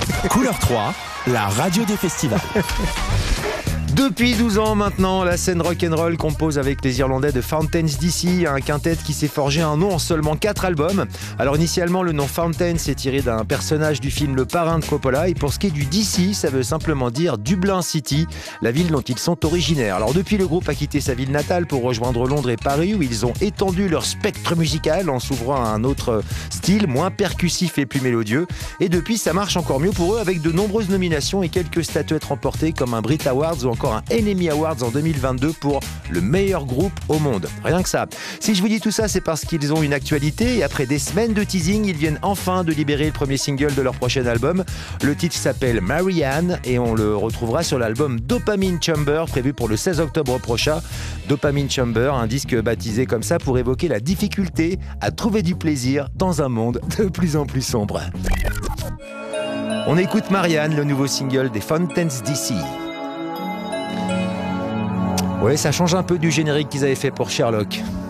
Couleur 3, la radio des festivals. Depuis 12 ans maintenant, la scène rock'n'roll compose avec les Irlandais de Fountains DC, un quintet qui s'est forgé un nom en seulement 4 albums. Alors initialement, le nom Fountains est tiré d'un personnage du film Le Parrain de Coppola, et pour ce qui est du DC, ça veut simplement dire Dublin City, la ville dont ils sont originaires. Alors depuis, le groupe a quitté sa ville natale pour rejoindre Londres et Paris, où ils ont étendu leur spectre musical en s'ouvrant à un autre style, moins percussif et plus mélodieux. Et depuis, ça marche encore mieux pour eux, avec de nombreuses nominations et quelques statuettes remportées comme un Brit Awards ou encore un NME Awards en 2022 pour le meilleur groupe au monde. Rien que ça. Si je vous dis tout ça, c'est parce qu'ils ont une actualité, et après des semaines de teasing, ils viennent enfin de libérer le premier single de leur prochain album. Le titre s'appelle Marianne et on le retrouvera sur l'album Dopamine Chamber, prévu pour le 16 octobre prochain. Dopamine Chamber, un disque baptisé comme ça pour évoquer la difficulté à trouver du plaisir dans un monde de plus en plus sombre. On écoute Marianne, le nouveau single des Fountains DC. Ouais, ça change un peu du générique qu'ils avaient fait pour Sherlock.